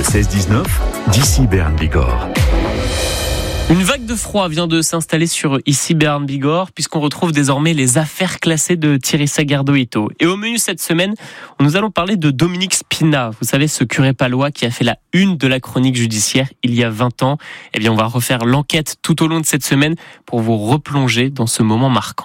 Le 16-19, d'ici Béarn Bigorre. Une vague de froid vient de s'installer sur ici Béarn Bigorre, puisqu'on retrouve désormais les affaires classées de Thierry Sagardou-Ito. Et au menu cette semaine, nous allons parler de Dominique Spina. Vous savez, ce curé palois qui a fait la une de la chronique judiciaire il y a 20 ans. Eh bien, on va refaire l'enquête tout au long de cette semaine pour vous replonger dans ce moment marquant.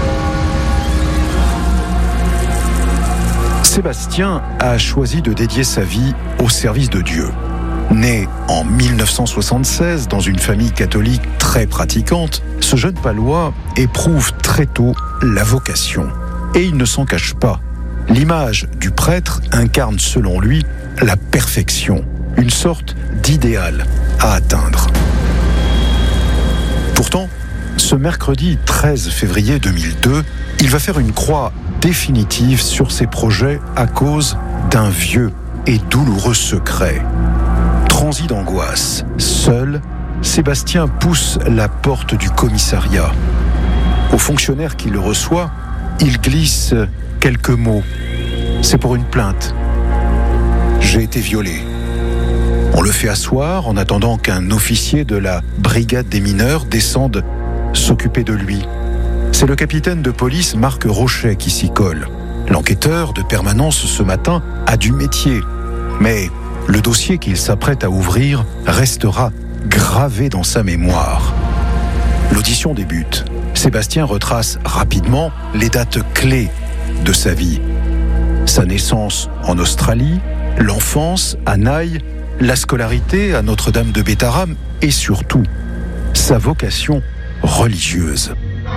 Sébastien a choisi de dédier sa vie au service de Dieu. Né en 1976 dans une famille catholique très pratiquante, ce jeune palois éprouve très tôt la vocation. Et il ne s'en cache pas. L'image du prêtre incarne selon lui la perfection, une sorte d'idéal à atteindre. Pourtant, ce mercredi 13 février 2002, il va faire une croix définitive sur ses projets à cause d'un vieux et douloureux secret. Transi d'angoisse, seul, Sébastien pousse la porte du commissariat. Au fonctionnaire qui le reçoit, il glisse quelques mots. C'est pour une plainte. J'ai été violé. On le fait asseoir en attendant qu'un officier de la brigade des mineurs descende s'occuper de lui. C'est le capitaine de police Marc Rochet qui s'y colle. L'enquêteur de permanence ce matin a du métier, mais le dossier qu'il s'apprête à ouvrir restera gravé dans sa mémoire. L'audition débute. Sébastien retrace rapidement les dates clés de sa vie. Sa naissance en Australie, l'enfance à Naï, la scolarité à Notre-Dame de Bétharram et surtout sa vocation religieuse.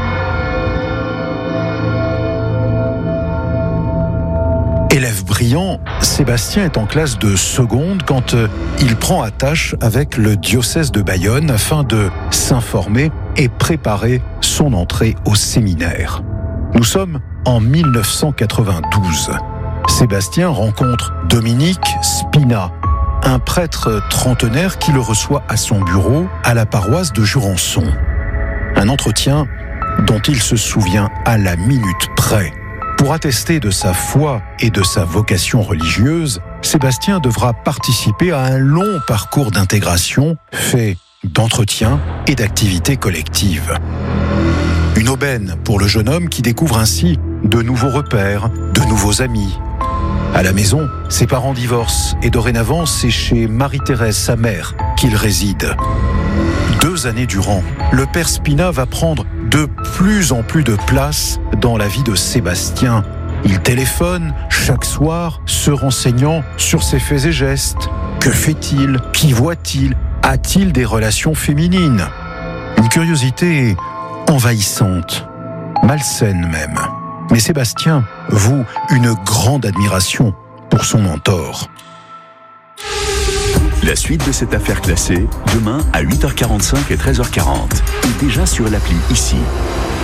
Élève brillant, Sébastien est en classe de seconde quand il prend attache avec le diocèse de Bayonne afin de s'informer et préparer son entrée au séminaire. Nous sommes en 1992. Sébastien rencontre Dominique Spina, un prêtre trentenaire qui le reçoit à son bureau à la paroisse de Jurançon. Un entretien dont il se souvient à la minute près. Pour attester de sa foi et de sa vocation religieuse, Sébastien devra participer à un long parcours d'intégration fait d'entretien et d'activités collectives. Une aubaine pour le jeune homme qui découvre ainsi de nouveaux repères, de nouveaux amis. À la maison, ses parents divorcent et dorénavant, c'est chez Marie-Thérèse, sa mère, qu'il réside. 2 années durant, le père Spina va prendre de plus en plus de place dans la vie de Sébastien. Il téléphone chaque soir, se renseignant sur ses faits et gestes. Que fait-il? Qui voit-il? A-t-il des relations féminines? Une curiosité envahissante, malsaine même. Mais Sébastien voue une grande admiration pour son mentor. La suite de cette affaire classée, demain à 8h45 et 13h40. Et déjà sur l'appli ici.